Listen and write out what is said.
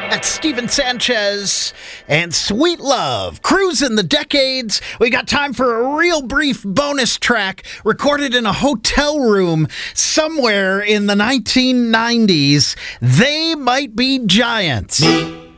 That's Steven Sanchez and Sweet Love. Cruising the decades. We got time for a real brief bonus track recorded in a hotel room somewhere in the 1990s. They Might Be Giants.